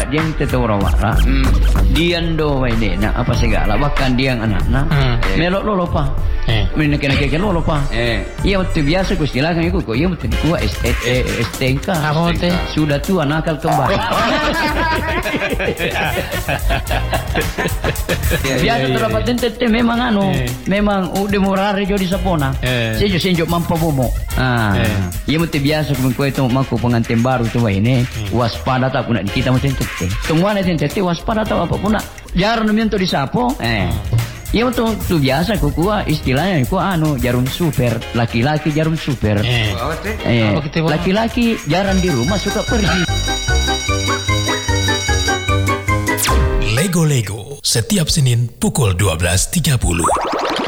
dia tetawara-wara. Dia ndo ini nak apa segala bahkan dia anak-anak. Melok lo pa. Kena lo pa. Iya waktu biasa ku silakan iku kok iya waktu ku STNK. Sudah tua nakal kembali. Biasa terdapat tente memang memang udah murare jo di sapona. Senjo mampu bomo. Iya waktu biasa ku itu maku pengantin baru tu ini waspada tak nak kita mau tente. Tungguan tente waspada tak apa pun nak. Jarang minto disapo. Ya untuk tu biasa kuah istilahnya jarum super laki-laki jarum super. Laki-laki jarang di rumah suka pergi. Lego setiap Senin pukul 12.30.